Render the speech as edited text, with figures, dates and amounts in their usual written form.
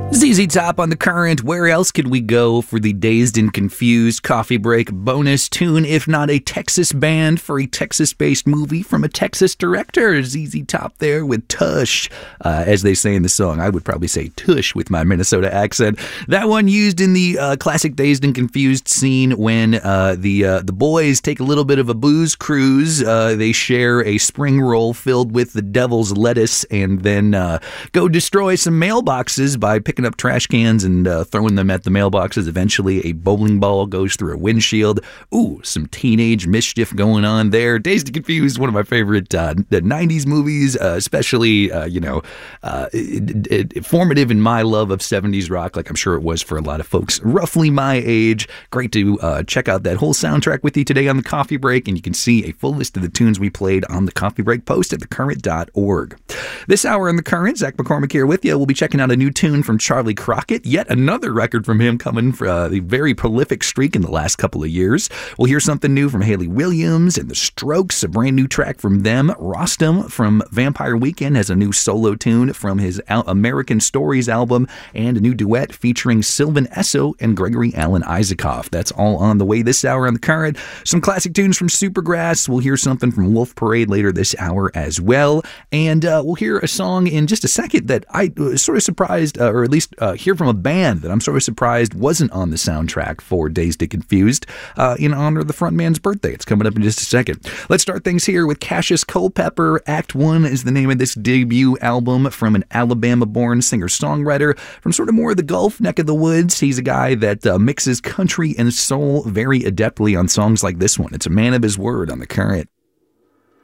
ZZ Top on the Current. Where else could we go for the Dazed and Confused coffee break bonus tune, if not a Texas band for a Texas-based movie from a Texas director? ZZ Top there with Tush, as they say in the song. I would probably say Tush with my Minnesota accent. That one used in the classic Dazed and Confused scene when the boys take a little bit of a booze cruise. They share a spring roll filled with the devil's lettuce and then go destroy some mailboxes by picking up trash cans and throwing them at the mailboxes. Eventually, a bowling ball goes through a windshield. Ooh, some teenage mischief going on there. Dazed and Confused, one of my favorite the 90s movies, especially, formative in my love of 70s rock, like I'm sure it was for a lot of folks roughly my age. Great to check out that whole soundtrack with you today on the Coffee Break, and you can see a full list of the tunes we played on the Coffee Break post at thecurrent.org. This hour on The Current, Zach McCormick here with you. We'll be checking out a new tune from Charlie Crockett, yet another record from him coming from the very prolific streak in the last couple of years. We'll hear something new from Hayley Williams and The Strokes, a brand new track from them. Rostam from Vampire Weekend has a new solo tune from his American Stories album, and a new duet featuring Sylvan Esso and Gregory Alan Isaacoff. That's all on the way this hour on The Current. Some classic tunes from Supergrass. We'll hear something from Wolf Parade later this hour as well, and we'll hear a song in just a second that I was sort of surprised, or at least hear from a band that I'm sort of surprised wasn't on the soundtrack for Dazed and Confused, in honor of the frontman's birthday. It's coming up in just a second. Let's start things here with Cassius Culpepper. Act 1 is the name of this debut album from an Alabama-born singer-songwriter from sort of more of the Gulf neck of the woods. He's a guy that mixes country and soul very adeptly on songs like this one. It's a man of his word on The Current.